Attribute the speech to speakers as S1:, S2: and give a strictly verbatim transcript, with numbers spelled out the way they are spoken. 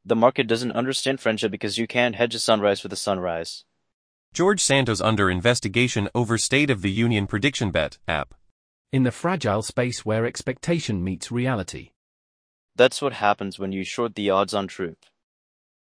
S1: The market doesn't understand friendship because you can't hedge a sunrise with a sunrise.
S2: George Santos under investigation over State of the Union Prediction Bet app.
S3: In the fragile space where expectation meets reality.
S1: That's what happens when you short the odds on truth.